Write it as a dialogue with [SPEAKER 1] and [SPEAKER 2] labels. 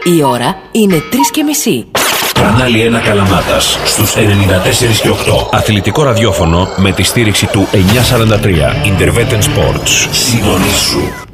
[SPEAKER 1] Η ώρα είναι 3:30.
[SPEAKER 2] Κανάλι 1 Καλαμάτας στους 94 και 8.
[SPEAKER 3] Αθλητικό ραδιόφωνο με τη στήριξη του 943 Intervetten Sports.
[SPEAKER 2] Συντονίσου.